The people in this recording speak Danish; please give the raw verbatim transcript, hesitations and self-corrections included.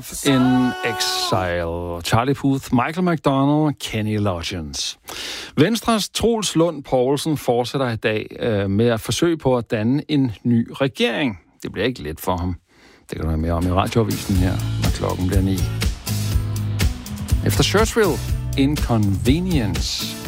In Exile. Charlie Puth, Michael McDonald, Kenny Loggins. Venstres Troels Lund Poulsen fortsætter i dag øh, med at forsøge på at danne en ny regering. Det bliver ikke let for ham. Det kan du høre mere om i radioavisen her, når klokken bliver ni. Efter Churchill, Inconvenience.